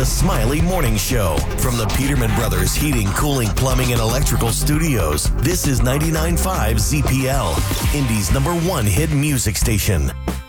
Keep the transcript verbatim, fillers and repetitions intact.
The Smiley Morning Show from the Peterman Brothers Heating, Cooling, Plumbing, and Electrical Studios. This is ninety-nine point five Z P L, Indy's number one hit music station.